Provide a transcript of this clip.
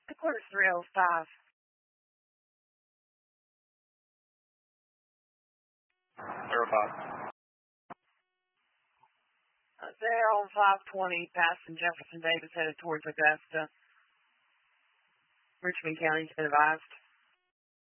The quarter's 3:05. 05. They're on 520, passing Jefferson Davis, headed towards Augusta. Richmond County's been advised.